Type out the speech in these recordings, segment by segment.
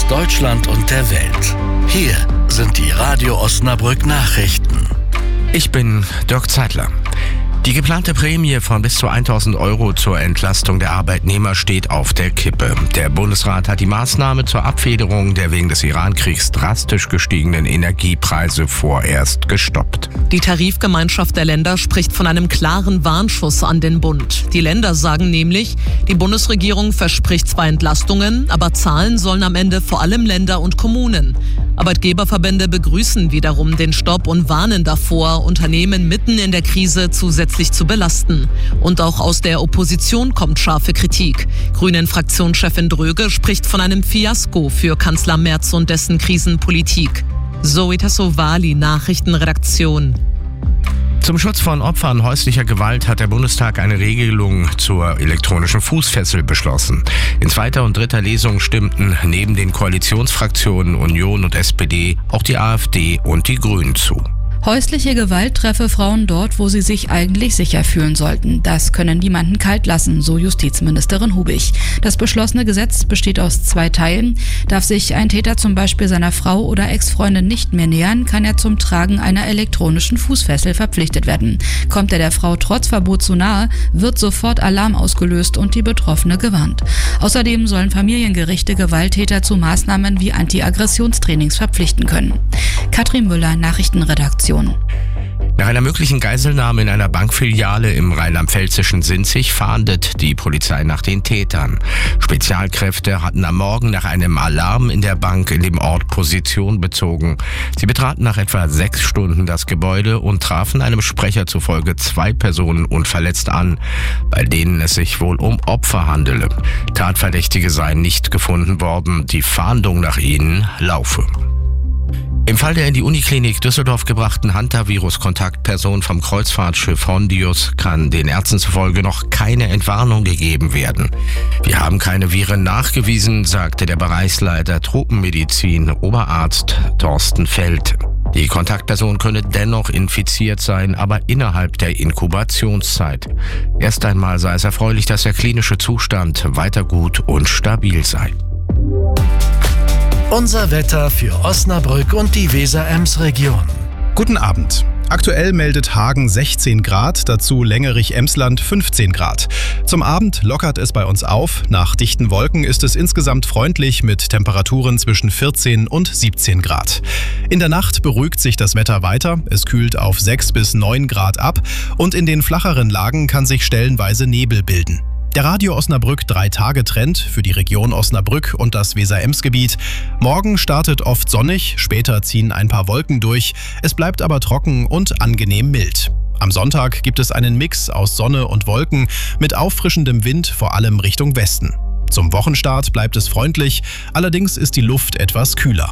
aus Deutschland und der Welt. Hier sind die Radio Osnabrück Nachrichten. Ich bin Dirk Zeitler. Die geplante Prämie von bis zu 1.000 € zur Entlastung der Arbeitnehmer steht auf der Kippe. Der Bundesrat hat die Maßnahme zur Abfederung der wegen des Iran-Kriegs drastisch gestiegenen Energiepreise vorerst gestoppt. Die Tarifgemeinschaft der Länder spricht von einem klaren Warnschuss an den Bund. Die Länder sagen nämlich, die Bundesregierung verspricht zwar Entlastungen, aber zahlen sollen am Ende vor allem Länder und Kommunen. Arbeitgeberverbände begrüßen wiederum den Stopp und warnen davor, Unternehmen mitten in der Krise zusätzlich zu belasten. Und auch aus der Opposition kommt scharfe Kritik. Grünen-Fraktionschefin Dröge spricht von einem Fiasko für Kanzler Merz und dessen Krisenpolitik. Zoe Tassovali, Nachrichtenredaktion. Zum Schutz von Opfern häuslicher Gewalt hat der Bundestag eine Regelung zur elektronischen Fußfessel beschlossen. In zweiter und dritter Lesung stimmten neben den Koalitionsfraktionen Union und SPD auch die AfD und die Grünen zu. Häusliche Gewalt treffe Frauen dort, wo sie sich eigentlich sicher fühlen sollten. Das könne niemanden kalt lassen, so Justizministerin Hubig. Das beschlossene Gesetz besteht aus 2 Teilen. Darf sich ein Täter zum Beispiel seiner Frau oder Ex-Freundin nicht mehr nähern, kann er zum Tragen einer elektronischen Fußfessel verpflichtet werden. Kommt er der Frau trotz Verbot zu nahe, wird sofort Alarm ausgelöst und die Betroffene gewarnt. Außerdem sollen Familiengerichte Gewalttäter zu Maßnahmen wie Anti-Aggressionstrainings verpflichten können. Katrin Müller, Nachrichtenredaktion. Nach einer möglichen Geiselnahme in einer Bankfiliale im rheinland-pfälzischen Sinzig fahndet die Polizei nach den Tätern. Spezialkräfte hatten am Morgen nach einem Alarm in der Bank in dem Ort Position bezogen. Sie betraten nach etwa 6 Stunden das Gebäude und trafen einem Sprecher zufolge 2 Personen unverletzt an, bei denen es sich wohl um Opfer handele. Tatverdächtige seien nicht gefunden worden, die Fahndung nach ihnen laufe. Im Fall der in die Uniklinik Düsseldorf gebrachten Hantavirus-Kontaktperson vom Kreuzfahrtschiff Hondius kann den Ärzten zufolge noch keine Entwarnung gegeben werden. Wir haben keine Viren nachgewiesen, sagte der Bereichsleiter Tropenmedizin, Oberarzt Thorsten Feld. Die Kontaktperson könne dennoch infiziert sein, aber innerhalb der Inkubationszeit. Erst einmal sei es erfreulich, dass der klinische Zustand weiter gut und stabil sei. Unser Wetter für Osnabrück und die Weser-Ems-Region. Guten Abend. Aktuell meldet Hagen 16 Grad, dazu Lengerich-Emsland 15 Grad. Zum Abend lockert es bei uns auf. Nach dichten Wolken ist es insgesamt freundlich mit Temperaturen zwischen 14 und 17 Grad. In der Nacht beruhigt sich das Wetter weiter. Es kühlt auf 6 bis 9 Grad ab und in den flacheren Lagen kann sich stellenweise Nebel bilden. Der Radio Osnabrück 3-Tage-Trend für die Region Osnabrück und das Weser-Ems-Gebiet. Morgen startet oft sonnig, später ziehen ein paar Wolken durch. Es bleibt aber trocken und angenehm mild. Am Sonntag gibt es einen Mix aus Sonne und Wolken mit auffrischendem Wind, vor allem Richtung Westen. Zum Wochenstart bleibt es freundlich, allerdings ist die Luft etwas kühler.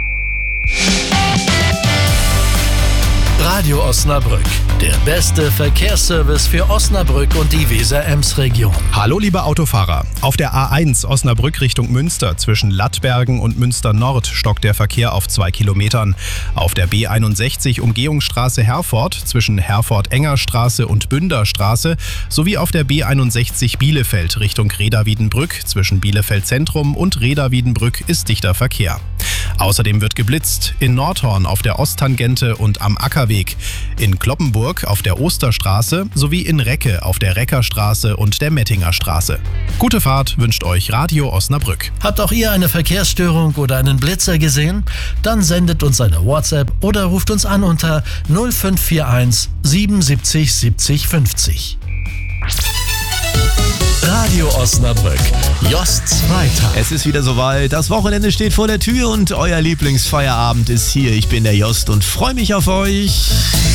Radio Osnabrück, der beste Verkehrsservice für Osnabrück und die Weser-Ems-Region. Hallo liebe Autofahrer, auf der A1 Osnabrück Richtung Münster zwischen Lattbergen und Münster Nord stockt der Verkehr auf 2 Kilometern. Auf der B61 Umgehungsstraße Herford zwischen Herford-Enger-Straße und Bünderstraße sowie auf der B61 Bielefeld Richtung Reda-Wiedenbrück zwischen Bielefeld Zentrum und Reda-Wiedenbrück ist dichter Verkehr. Außerdem wird geblitzt in Nordhorn auf der Osttangente und am Ackerweg, in Kloppenburg auf der Osterstraße sowie in Recke auf der Reckerstraße und der Mettinger Straße. Gute Fahrt wünscht euch Radio Osnabrück. Habt auch ihr eine Verkehrsstörung oder einen Blitzer gesehen? Dann sendet uns eine WhatsApp oder ruft uns an unter 0541 77 70 50. Radio Osnabrück, Josts Freitag. Es ist wieder soweit, das Wochenende steht vor der Tür und euer Lieblingsfeierabend ist hier. Ich bin der Jost und freue mich auf euch.